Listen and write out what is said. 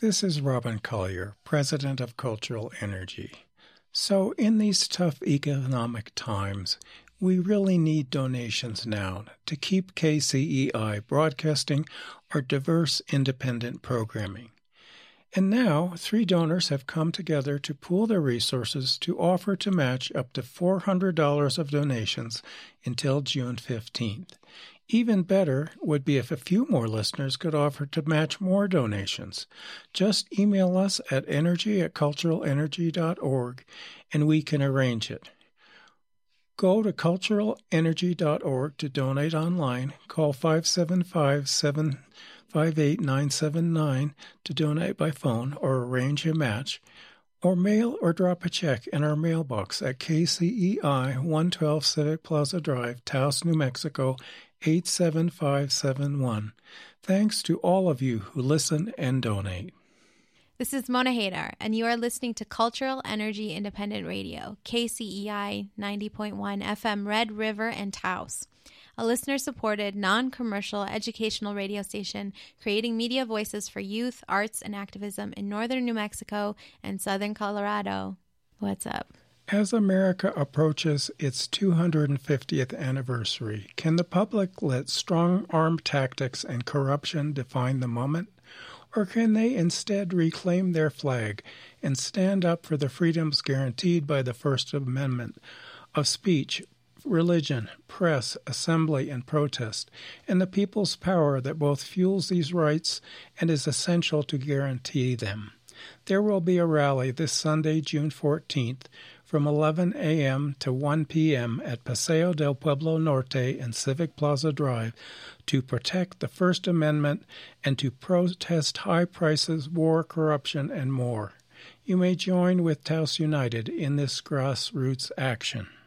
This is Robin Collier, President of Cultural Energy. So in these tough economic times, we really need donations now to keep KCEI broadcasting our diverse independent programming. And now, 3 donors have come together to pool their resources to offer to match up to $400 of donations until June 15th. Even better would be if a few more listeners could offer to match more donations. Just email us at energy@culturalenergy.org and we can arrange it. Go to culturalenergy.org to donate online. Call 575-758-979 to donate by phone or arrange a match, or mail or drop a check in our mailbox at KCEI 112 Civic Plaza Drive, Taos, New Mexico 87571. Thanks to all of you who listen and donate. This is Mona Haydar, and you are listening to Cultural Energy Independent Radio, KCEI 90.1 FM, Red River and Taos, a listener-supported, non-commercial educational radio station creating media voices for youth, arts, and activism in northern New Mexico and southern Colorado. What's up? As America approaches its 250th anniversary, can the public let strong-arm tactics and corruption define the moment? Or can they instead reclaim their flag and stand up for the freedoms guaranteed by the First Amendment of speech, religion, press, assembly, and protest, and the people's power that both fuels these rights and is essential to guarantee them? There will be a rally this Sunday, June 14th, from 11 a.m. to 1 p.m. at Paseo del Pueblo Norte and Civic Plaza Drive to protect the First Amendment and to protest high prices, war, corruption, and more. You may join with Taos United in this grassroots action.